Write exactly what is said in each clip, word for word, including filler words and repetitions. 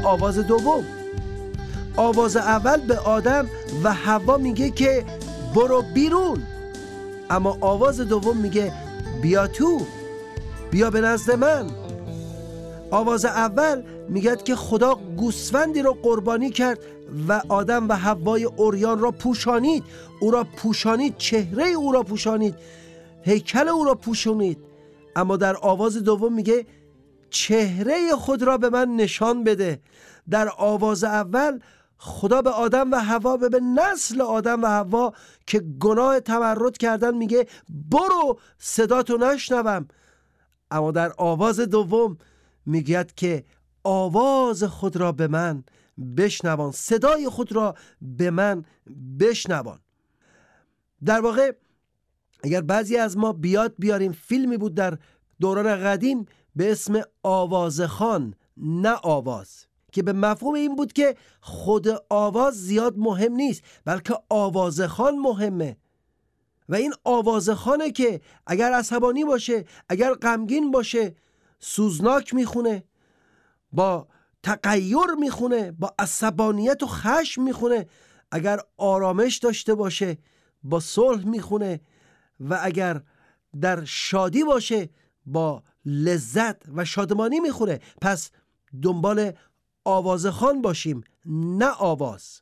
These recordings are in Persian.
آواز دوم. آواز اول به آدم و حوا میگه که برو بیرون، اما آواز دوم میگه بیا تو، بیا به نزد من. آواز اول میگه که خدا گوسفندی رو قربانی کرد و آدم و حوای عریان را پوشانید، او را پوشانید، چهره او را پوشانید، هیکل او را پوشانید. اما در آواز دوم میگه چهره خود را به من نشان بده. در آواز اول خدا به آدم و حوا، به نسل آدم و حوا که گناه تمرد کردن میگه برو صداتو نشنوم. اما در آواز دوم میگه که آواز خود را به من بشنوان، صدای خود را به من بشنوان. در واقع اگر بعضی از ما بیاد بیاریم، فیلمی بود در دوران قدیم به اسم آوازخوان نه آواز، که به مفهوم این بود که خود آواز زیاد مهم نیست بلکه آوازخوان مهمه. و این آوازخوانه که اگر عصبانی باشه، اگر غمگین باشه، سوزناک میخونه، با تغییر میخونه، با عصبانیت و خشم میخونه. اگر آرامش داشته باشه با صلح میخونه، و اگر در شادی باشه با لذت و شادمانی میخونه. پس دنبال آوازخوان باشیم نه آواز.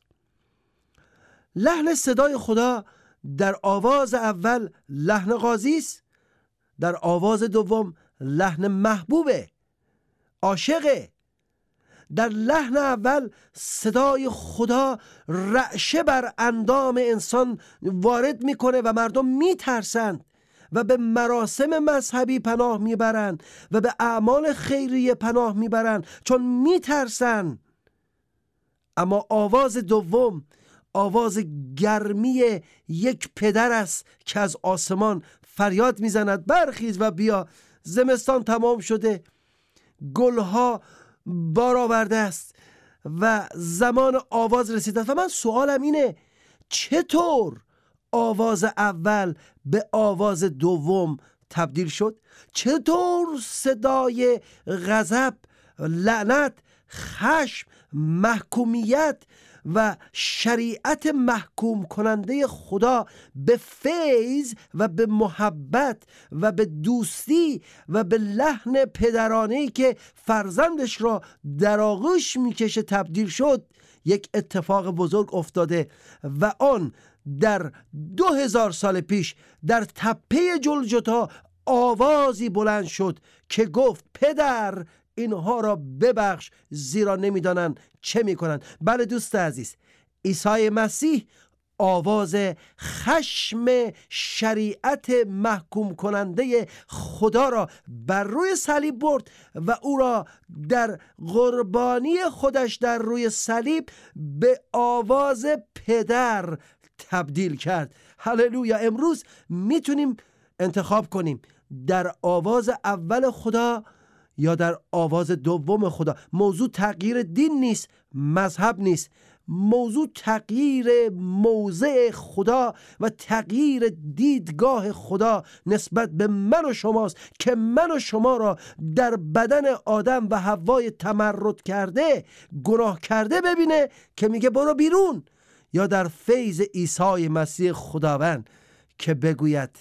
لحن صدای خدا در آواز اول لحن قاضی است، در آواز دوم لحن محبوبه، عاشقه. در لحن اول صدای خدا رعشه بر اندام انسان وارد میکنه و مردم میترسند و به مراسم مذهبی پناه میبرند و به اعمال خیریه پناه میبرند چون میترسند. اما آواز دوم آواز گرمی یک پدر است که از آسمان فریاد میزند برخیز و بیا، زمستان تمام شده، گلها بار آورده است و زمان آواز رسیده است. و من سوالم اینه چطور آواز اول به آواز دوم تبدیل شد؟ چطور صدای غضب، لعنت، خشم، محکومیت و شریعت محکوم کننده خدا به فیض و به محبت و به دوستی و به لحن پدرانه‌ای که فرزندش را در آغوش میکشه تبدیل شد؟ یک اتفاق بزرگ افتاده و آن در دو هزار سال پیش در تپه جلجتا آوازی بلند شد که گفت پدر اینها را ببخش زیرا نمیدانند چه میکنند. بله دوست عزیز، عیسی مسیح آواز خشم شریعت محکوم کننده خدا را بر روی صلیب برد و او را در قربانی خودش در روی صلیب به آواز پدر تبدیل کرد. هللویا. امروز میتونیم انتخاب کنیم در آواز اول خدا یا در آواز دوم خدا. موضوع تغییر دین نیست، مذهب نیست. موضوع تغییر موضع خدا و تغییر دیدگاه خدا نسبت به من و شماست که من و شما را در بدن آدم و حوای تمرد کرده، گناه کرده ببینه که میگه برو بیرون، یا در فیض عیسی مسیح خداوند که بگوید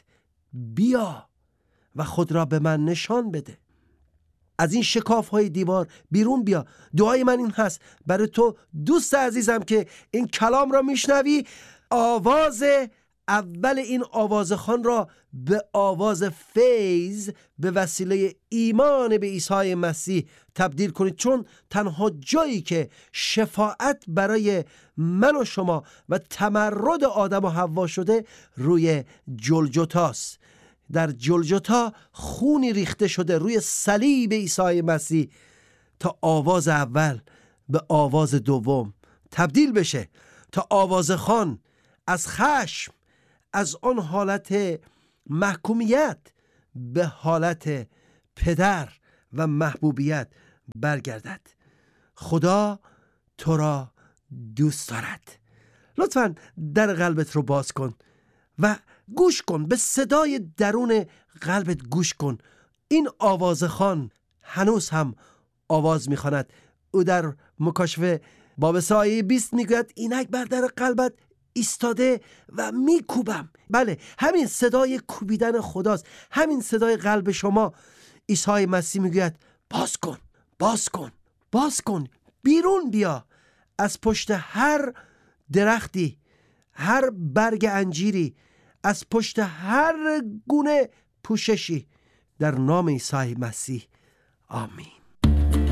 بیا و خود را به من نشان بده. از این شکاف های دیوار بیرون بیا. دعای من این هست برای تو دوست عزیزم که این کلام را میشنوی، آواز اول این آوازخوان را به آواز فیض به وسیله ایمان به عیسی مسیح تبدیل کنید، چون تنها جایی که شفاعت برای من و شما و تمرد آدم و حوا شده روی جلجتاست. در جلجتا خونی ریخته شده روی صلیب عیسی مسیح تا آواز اول به آواز دوم تبدیل بشه، تا آوازخوان از خشم، از آن حالت محکومیت به حالت پدر و محبوبیت برگردد. خدا تو را دوست دارد. لطفاً در قلبت رو باز کن و گوش کن، به صدای درون قلبت گوش کن. این آوازخوان هنوز هم آواز میخواند. او در مکاشفه باب سه آیه بیست میگوید اینک بر در قلبت ایستاده و میکوبم. بله، همین صدای کوبیدن خداست، همین صدای قلب شما. عیسی مسیح میگوید باز کن، باز کن، باز کن، بیرون بیا از پشت هر درختی، هر برگ انجیری، از پشت هر گونه پوششی، در نام عیسی مسیح. آمین.